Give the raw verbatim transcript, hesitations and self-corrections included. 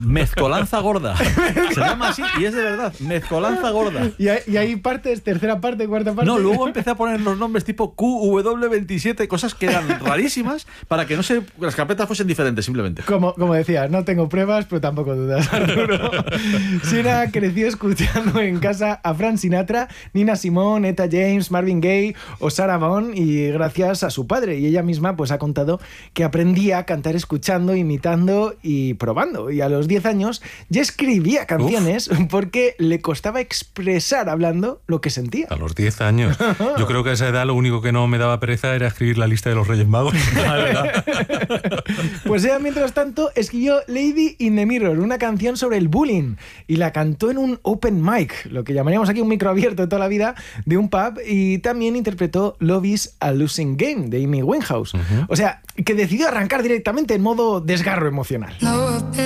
Mezcolanza gorda. Se llama así y es de verdad. Mezcolanza gorda. Y hay, y hay partes, tercera parte, cuarta parte. No, luego empecé a poner los nombres tipo Q W veintisiete, cosas que eran rarísimas para que no se, las carpetas fuesen diferentes, simplemente. Como, como decía, no tengo pruebas, pero tampoco dudas, Arturo. Siena creció escuchando en casa a Frank Sinatra, Nina Simone, Etta James, Marvin Gaye o Sarah Vaughan, y gracias a su padre. Y ella misma pues ha contado que aprendía a cantar escuchando, imitando y probando. Y a los diez años ya escribía canciones Uf. porque le costaba expresar hablando lo que sentía. A los diez años. Yo creo que a esa edad lo único que no me daba pereza era escribir la lista de los Reyes Magos. La verdad. Pues ella, mientras tanto, escribió Lady in the Mirror, una canción sobre el bullying, y la cantó en un open mic, lo que llamaríamos aquí un micro abierto de toda la vida, de un pub, y también interpretó Love is a Losing Game, de Amy Winehouse. Uh-huh. O sea, que decidió arrancar directamente en modo desgarro emocional. No.